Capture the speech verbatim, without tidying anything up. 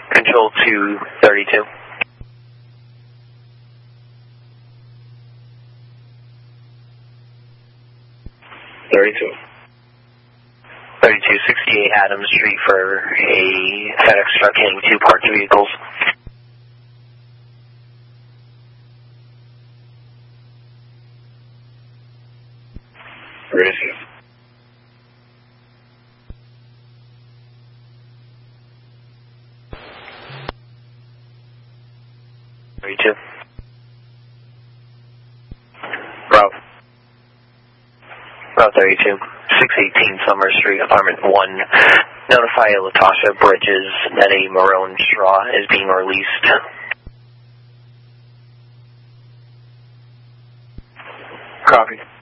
Control two thirty-two. thirty-two. thirty-two sixty-eight Adams Street for a FedEx truck hitting two parked vehicles. thirty-two. thirty-two. Route. Route thirty-two. six eighteen Summer Street, Apartment one. Notify Latasha Bridges that a maroon straw is being released. Copy.